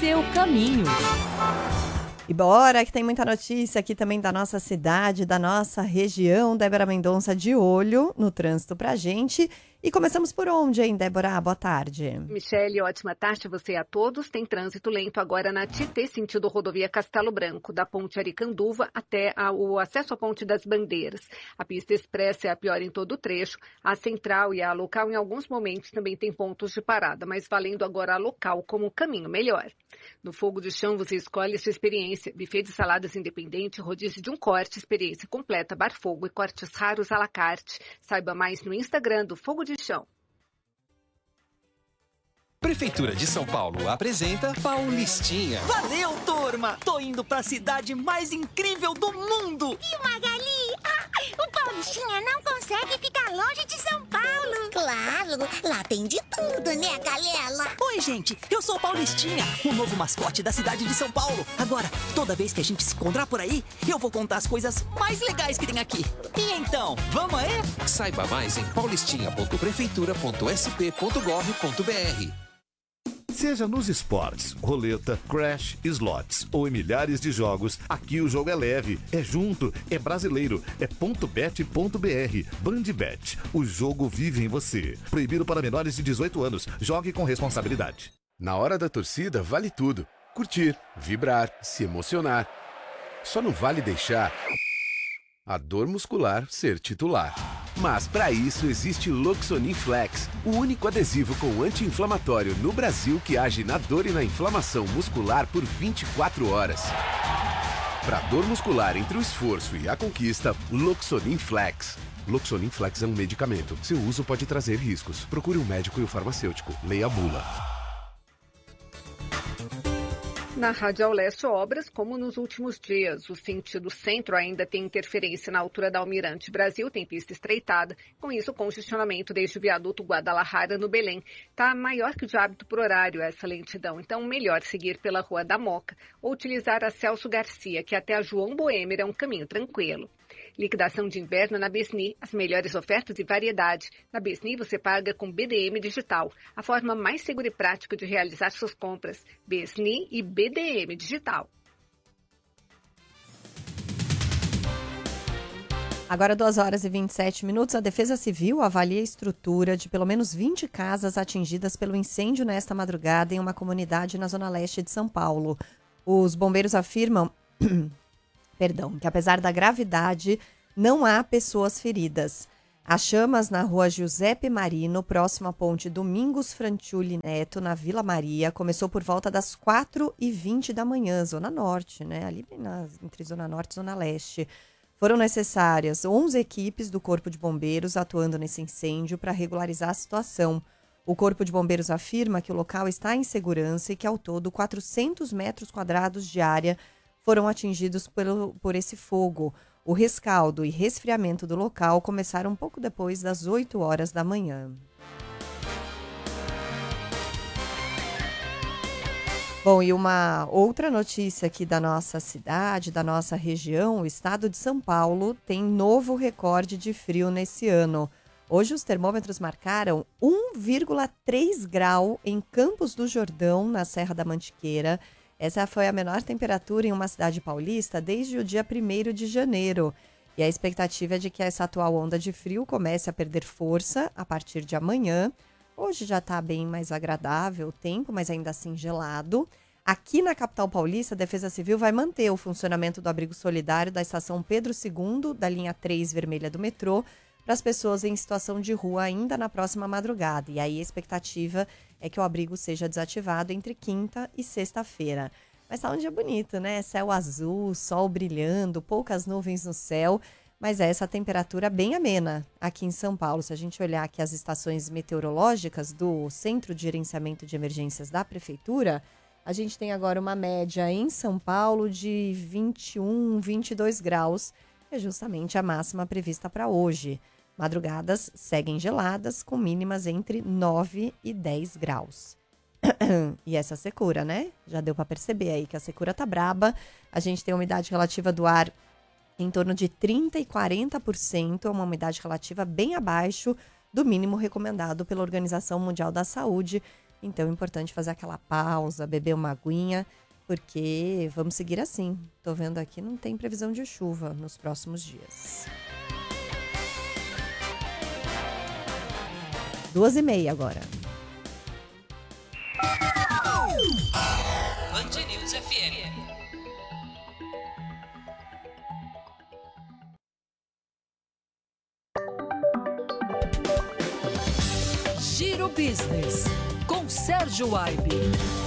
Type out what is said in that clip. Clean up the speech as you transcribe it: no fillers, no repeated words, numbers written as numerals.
seu caminho. E bora, que tem muita notícia aqui também da nossa cidade, da nossa região. Débora Mendonça de olho no trânsito pra gente. E começamos por onde, hein, Débora? Boa tarde. Michele, ótima tarde a você e a todos. Tem trânsito lento agora na Tietê, sentido rodovia Castelo Branco, da ponte Aricanduva até o acesso à ponte das Bandeiras. A pista expressa é a pior em todo o trecho. A central e a local, em alguns momentos, também tem pontos de parada, mas valendo agora a local como caminho melhor. No fogo de chão, você escolhe sua experiência. Buffet de saladas independente, rodízio de um corte, experiência completa, bar fogo e cortes raros à la carte. Saiba mais no Instagram do Fogo de Chão. Prefeitura de São Paulo apresenta Paulistinha. Valeu, turma! Tô indo pra cidade mais incrível do mundo! Viu, Magali? O Paulistinha não consegue ficar longe de São Paulo. Claro, lá tem de tudo, né, Galela? Oi, gente, eu sou o Paulistinha, o novo mascote da cidade de São Paulo. Agora, toda vez que a gente se encontrar por aí, eu vou contar as coisas mais legais que tem aqui. E então, vamos aí? Saiba mais em paulistinha.prefeitura.sp.gov.br. Seja nos esportes, roleta, crash, slots ou em milhares de jogos, aqui o jogo é leve, é junto, é brasileiro, é .bet.br. Bandbet, o jogo vive em você. Proibido para menores de 18 anos. Jogue com responsabilidade. Na hora da torcida, vale tudo. Curtir, vibrar, se emocionar. Só não vale deixar a dor muscular ser titular. Mas para isso existe Loxonin Flex, o único adesivo com anti-inflamatório no Brasil que age na dor e na inflamação muscular por 24 horas. Para dor muscular entre o esforço e a conquista, Loxonin Flex. Loxonin Flex é um medicamento. Seu uso pode trazer riscos. Procure um médico e o farmacêutico. Leia a bula. Na Radial Leste, obras como nos últimos dias. O sentido centro ainda tem interferência na altura da Almirante Brasil, tem pista estreitada. Com isso, o congestionamento desde o viaduto Guadalajara no Belém está maior que o de hábito por horário essa lentidão. Então, melhor seguir pela Rua da Moca ou utilizar a Celso Garcia, que até a João Boêmer é um caminho tranquilo. Liquidação de inverno na Besni, as melhores ofertas e variedade. Na Besni você paga com BDM Digital, a forma mais segura e prática de realizar suas compras. Besni e BDM Digital. Agora 2h27. A Defesa Civil avalia a estrutura de pelo menos 20 casas atingidas pelo incêndio nesta madrugada em uma comunidade na zona leste de São Paulo. Os bombeiros afirmam que apesar da gravidade, não há pessoas feridas. As chamas na rua Giuseppe Marino, próximo à ponte Domingos Franciulli Neto, na Vila Maria, começou por volta das 4h20 da manhã, Zona Norte, né? Ali entre Zona Norte e Zona Leste. Foram necessárias 11 equipes do Corpo de Bombeiros atuando nesse incêndio para regularizar a situação. O Corpo de Bombeiros afirma que o local está em segurança e que, ao todo, 400 metros quadrados de área foram atingidos por esse fogo. O rescaldo e resfriamento do local começaram um pouco depois das 8 horas da manhã. Bom, e uma outra notícia aqui da nossa cidade, da nossa região, o estado de São Paulo tem novo recorde de frio nesse ano. Hoje os termômetros marcaram 1,3 grau em Campos do Jordão, na Serra da Mantiqueira. Essa foi a menor temperatura em uma cidade paulista desde o dia 1º de janeiro. E a expectativa é de que essa atual onda de frio comece a perder força a partir de amanhã. Hoje já está bem mais agradável o tempo, mas ainda assim gelado. Aqui na capital paulista, a Defesa Civil vai manter o funcionamento do abrigo solidário da estação Pedro II, da linha 3 vermelha do metrô, para as pessoas em situação de rua ainda na próxima madrugada. E aí a expectativa é que o abrigo seja desativado entre quinta e sexta-feira. Mas tá um dia bonito, né? Céu azul, sol brilhando, poucas nuvens no céu, mas é essa temperatura bem amena aqui em São Paulo. Se a gente olhar aqui as estações meteorológicas do Centro de Gerenciamento de Emergências da Prefeitura, a gente tem agora uma média em São Paulo de 21, 22 graus, que é justamente a máxima prevista para hoje. Madrugadas seguem geladas, com mínimas entre 9 e 10 graus. E essa secura, né? Já deu para perceber aí que a secura tá braba. A gente tem umidade relativa do ar em torno de 30% e 40%, é uma umidade relativa bem abaixo do mínimo recomendado pela Organização Mundial da Saúde. Então é importante fazer aquela pausa, beber uma aguinha, porque vamos seguir assim. Tô vendo aqui, não tem previsão de chuva nos próximos dias. 2h30 agora. Band News FM. Giro Business, com Sérgio Aibe.